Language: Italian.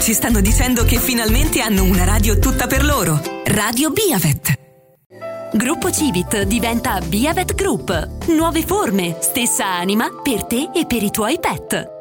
ci stanno dicendo che finalmente hanno una radio tutta per loro. Radio Biavet. Gruppo Civit diventa Biavet Group. Nuove forme, stessa anima per te e per i tuoi pet.